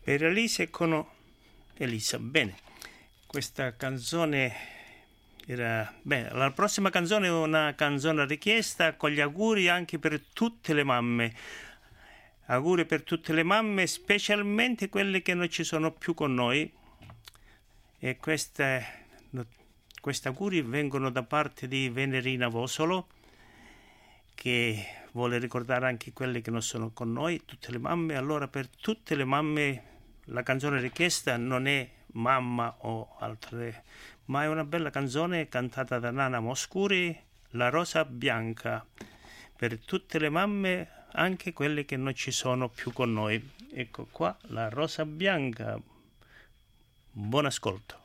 per Elisa e con Elisa. Bene, questa canzone era bene. La prossima canzone è una canzone richiesta con gli auguri anche per tutte le mamme. Auguri per tutte le mamme, specialmente quelle che non ci sono più con noi. E questi auguri vengono da parte di Venerina Vosolo, che vuole ricordare anche quelle che non sono con noi, tutte le mamme. Allora, per tutte le mamme, la canzone richiesta non è Mamma o altre, ma è una bella canzone cantata da Nana Moscuri, La rosa bianca, per tutte le mamme, anche quelle che non ci sono più con noi. Ecco qua, La rosa bianca. Buon ascolto.